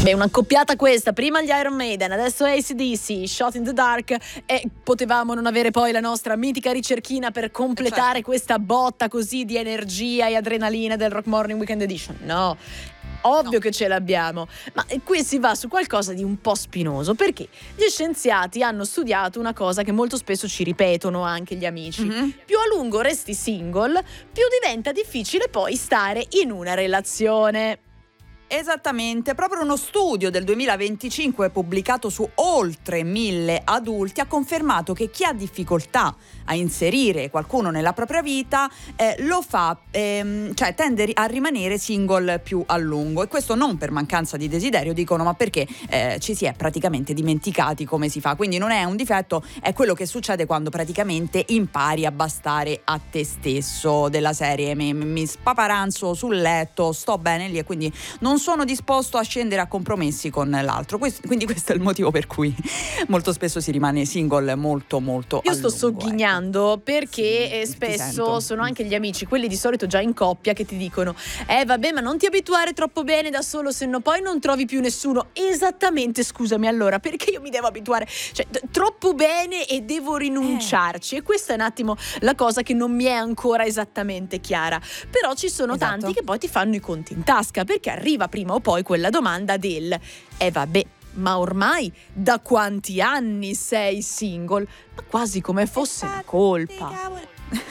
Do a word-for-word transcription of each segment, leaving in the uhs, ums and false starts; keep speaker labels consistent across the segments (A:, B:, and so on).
A: Beh, una coppiata questa, prima gli Iron Maiden, adesso A C D C, Shot in the Dark, e potevamo non avere poi la nostra mitica ricerchina per completare certo. questa botta così di energia e adrenalina del Rock Morning Weekend Edition? No, ovvio no. che ce l'abbiamo, ma qui si va su qualcosa di un po' spinoso, perché gli scienziati hanno studiato una cosa che molto spesso ci ripetono anche gli amici. Mm-hmm. Più a lungo resti single, più diventa difficile poi stare in una relazione.
B: Esattamente, proprio uno studio del duemilaventicinque pubblicato su oltre mille adulti ha confermato che chi ha difficoltà a inserire qualcuno nella propria vita eh, lo fa, ehm, cioè tende a rimanere single più a lungo, e questo non per mancanza di desiderio, dicono, ma perché eh, ci si è praticamente dimenticati come si fa. Quindi non è un difetto, è quello che succede quando praticamente impari a bastare a te stesso, della serie mi, mi spaparanzo sul letto, sto bene lì e quindi non sono disposto a scendere a compromessi con l'altro. Questo, quindi questo è il motivo per cui molto spesso si rimane single molto molto
A: Io
B: a
A: sto
B: lungo,
A: soghignando, ecco. Perché
B: sì,
A: spesso sono anche gli amici, quelli di solito già in coppia, che ti dicono eh vabbè, ma non ti abituare troppo bene da solo, se no poi non trovi più nessuno. Esattamente, scusami, allora perché io mi devo abituare, cioè d- troppo bene e devo rinunciarci? Eh. E questa è un attimo la cosa che non mi è ancora esattamente chiara. Però ci sono
B: esatto.
A: tanti che poi ti fanno i conti in tasca, perché arriva prima o poi quella domanda del eh vabbè, ma ormai da quanti anni sei single? Ma quasi come fosse una colpa.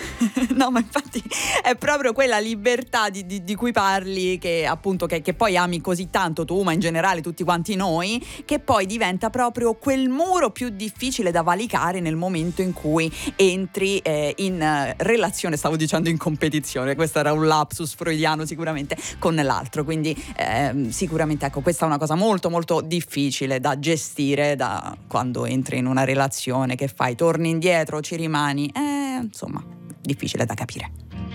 B: No, ma infatti è proprio quella libertà di, di, di cui parli, che appunto che, che poi ami così tanto tu, ma in generale tutti quanti noi, che poi diventa proprio quel muro più difficile da valicare nel momento in cui entri eh, in uh, relazione, stavo dicendo in competizione, questo era un lapsus freudiano sicuramente, con l'altro. Quindi eh, sicuramente ecco, questa è una cosa molto molto difficile da gestire da quando entri in una relazione. Che fai? Torni indietro, ci rimani? Eh, insomma, difficile da capire.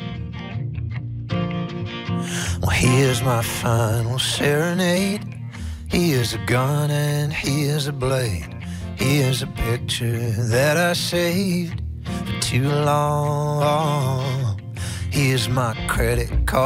C: Well, here's my final serenade. Here's a gun and here's a blade. Here's a picture that I saved for too long. Here's my credit card.